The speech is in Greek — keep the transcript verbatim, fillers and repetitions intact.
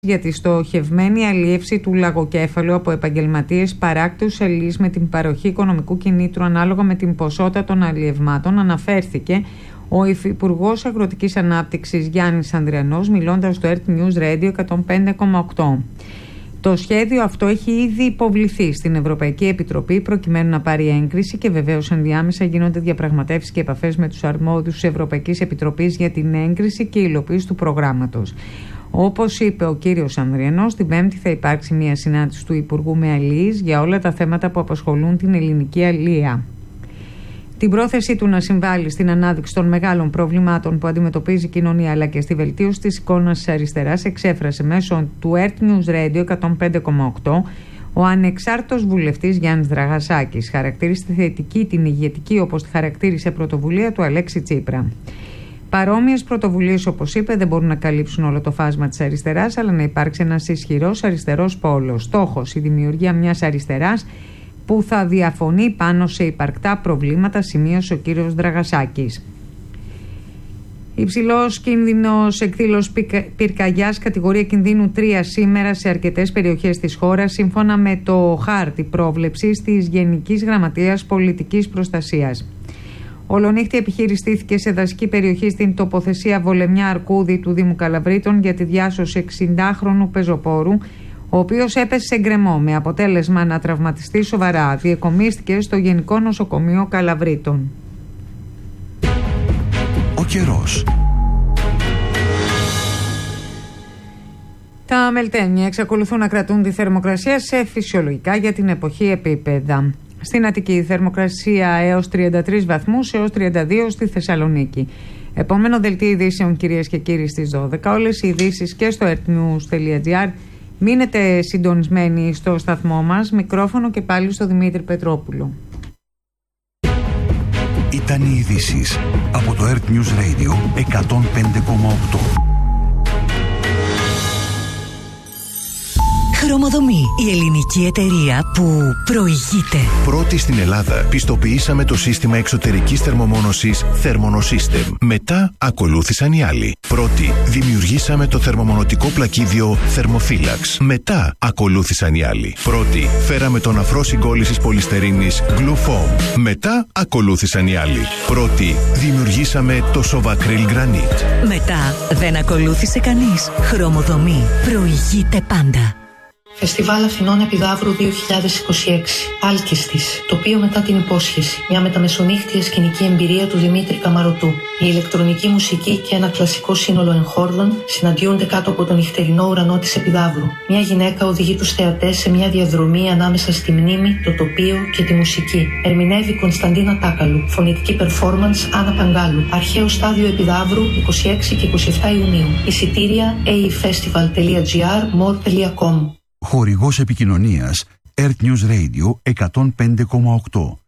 για τη στοχευμένη αλίευση του λαγοκέφαλου από επαγγελματίες παράκτους αλιείς με την παροχή οικονομικού κινήτρου ανάλογα με την ποσότητα των αλλιευμάτων, αναφέρθηκε ο Υφυπουργός Αγροτικής Ανάπτυξης Γιάννης Ανδριανός, μιλώντας στο Earth News Radio εκατόν πέντε κόμμα οκτώ. Το σχέδιο αυτό έχει ήδη υποβληθεί στην Ευρωπαϊκή Επιτροπή προκειμένου να πάρει έγκριση και βεβαίως ενδιάμεσα γίνονται διαπραγματεύσεις και επαφές με τους αρμόδιους της Ευρωπαϊκής Επιτροπής για την έγκριση και υλοποίηση του προγράμματος. Όπως είπε ο κύριος Ανδριανός, την Πέμπτη θα υπάρξει μια συνάντηση του Υπουργού με αλληλείς για όλα τα θέματα που απασχολούν την ελληνική αλληλεία. Την πρόθεσή του να συμβάλλει στην ανάδειξη των μεγάλων προβλημάτων που αντιμετωπίζει η κοινωνία αλλά και στη βελτίωση της εικόνας της αριστεράς εξέφρασε μέσω του Earth News Radio εκατόν πέντε κόμμα οκτώ ο ανεξάρτητος βουλευτής Γιάννης Δραγασάκης. Χαρακτήρισε θετική την ηγετική, όπως τη χαρακτήρισε, πρωτοβουλία του Αλέξη Τσίπρα. Παρόμοιες πρωτοβουλίες, όπως είπε, δεν μπορούν να καλύψουν όλο το φάσμα της αριστεράς, αλλά να υπάρξει ένας ισχυρός αριστερός πόλος. Στόχος η δημιουργία μιας αριστεράς που θα διαφωνεί πάνω σε υπαρκτά προβλήματα, σημείωσε ο κύριος Δραγασάκης. Υψηλός κίνδυνος εκδήλωσης πυρκαγιάς κατηγορία κινδύνου τρία σήμερα σε αρκετές περιοχές της χώρας, σύμφωνα με το χάρτη πρόβλεψης της Γενικής Γραμματείας Πολιτικής Προστασίας. Ολονύχτη επιχειριστήθηκε σε δασική περιοχή στην τοποθεσία Βολεμιά Αρκούδη του Δήμου Καλαβρίτων για τη διάσωση εξηντάχρονου πεζοπόρου, ο οποίος έπεσε σε γκρεμό με αποτέλεσμα να τραυματιστεί σοβαρά. Διεκομίστηκε στο Γενικό Νοσοκομείο Καλαβρίτων. Ο καιρός. Τα μελτένια εξακολουθούν να κρατούν τη θερμοκρασία σε φυσιολογικά για την εποχή επίπεδα. Στην Αττική η θερμοκρασία έως τριάντα τρεις βαθμούς έως τριάντα δύο στη Θεσσαλονίκη. Επόμενο δελτίο ειδήσεων, κυρίες και κύριοι, στις δώδεκα. Όλες οι ειδήσεις και στο earthnews τελεία gr. Μείνετε συντονισμένοι στο σταθμό μας. Μικρόφωνο και πάλι στο Δημήτρη Πετρόπουλο. Ήταν οι ειδήσεις από το Earth News Radio εκατόν πέντε κόμμα οκτώ. Χρωμοδομή, η ελληνική εταιρεία που προηγείται. Πρώτη στην Ελλάδα πιστοποιήσαμε το σύστημα εξωτερικής θερμομόνωσης Thermonosystem. Μετά ακολούθησαν οι άλλοι. Πρώτη δημιουργήσαμε το θερμομονωτικό πλακίδιο Thermophilax. Μετά ακολούθησαν οι άλλοι. Πρώτη φέραμε τον αφρό συγκόλλησης πολυστερίνης Glufoam. Μετά ακολούθησαν οι άλλοι. Πρώτη δημιουργήσαμε το Sovacryl Granite. Μετά δεν ακολούθησε κανείς. Χρωμοδομή προηγείται πάντα. Φεστιβάλ Αθηνών Επιδαύρου δύο χιλιάδες είκοσι έξι. Άλκηστης. Τοπίο μετά την υπόσχεση. Μια μεταμεσονύχτια σκηνική εμπειρία του Δημήτρη Καμαρωτού. Η ηλεκτρονική μουσική και ένα κλασικό σύνολο εγχόρδων συναντιούνται κάτω από τον νυχτερινό ουρανό της Επιδαύρου. Μια γυναίκα οδηγεί τους θεατές σε μια διαδρομή ανάμεσα στη μνήμη, το τοπίο και τη μουσική. Ερμηνεύει Κωνσταντίνα Τάκαλου. Φωνητική performance Άννα Παγκάλου. Αρχαίο στάδιο Επιδαύρου είκοσι έξι και είκοσι επτά Ιουνίου. Εισιτήρια έι ι φεστιβάλ τελεία τζι άρ, μορ τελεία κομ. Χορηγός επικοινωνίας Earth News Radio εκατόν πέντε κόμμα οκτώ.